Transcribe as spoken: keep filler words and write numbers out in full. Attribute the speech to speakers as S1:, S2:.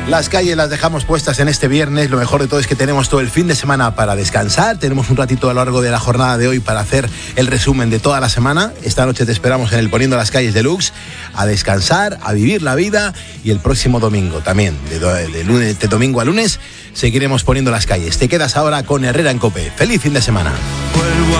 S1: Las calles las dejamos puestas en este viernes. Lo mejor de todo es que tenemos todo el fin de semana para descansar. Tenemos un ratito a lo largo de la jornada de hoy para hacer el resumen de toda la semana. Esta noche te esperamos en el Poniendo las Calles Deluxe a descansar, a vivir la vida. Y el próximo domingo también, de, de, lunes, de domingo a lunes, seguiremos poniendo las calles. Te quedas ahora con Herrera en COPE. ¡Feliz fin de semana!